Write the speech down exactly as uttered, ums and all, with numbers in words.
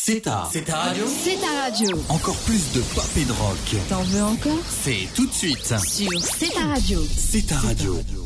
C'est ta. C'est ta radio. C'est ta radio. Encore plus de pop et de rock. T'en veux encore? C'est tout de suite. Sur C'est ta radio. C'est ta radio.